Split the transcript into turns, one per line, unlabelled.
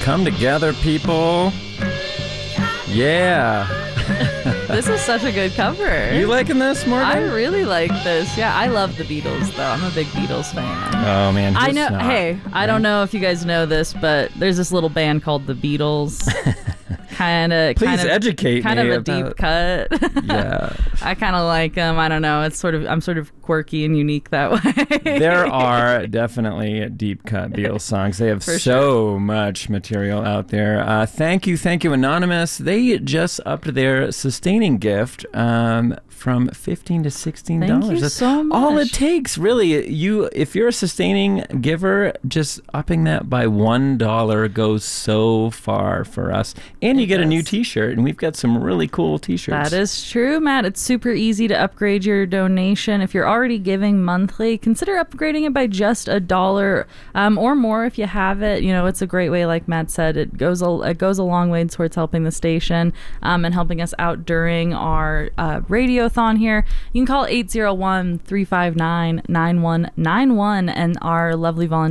Come together, people. Yeah.
This is such a good cover.
You liking this, Morgan?
I really like this. Yeah, I love the Beatles, though. I'm a big Beatles fan.
Oh, man.
I know.
Not.
Hey, I don't know if you guys know this, but there's this little band called the Beatles.
Please educate
kind
me
of a
about...
deep cut.
Yeah.
I kind of like them. I don't know. I'm sort of quirky and unique that way.
There are definitely deep cut Beatles songs. They have so much material out there. Thank you, Anonymous. They just upped their sustaining gift from $15 to $16.
Thank you
That's
so much.
all it takes, really. If you're a sustaining giver, just upping that by $1 goes so far for us. And you get a new T-shirt, and we've got some really cool T-shirts.
That is true, Matt. It's super easy to upgrade your donation. If you're already giving monthly, consider upgrading it by just $1 or more if you have it. You know, it's a great way, like Matt said. It goes a long way towards helping the station and helping us out during our radiothon here. You can call 801-359-9191, and our lovely volunteers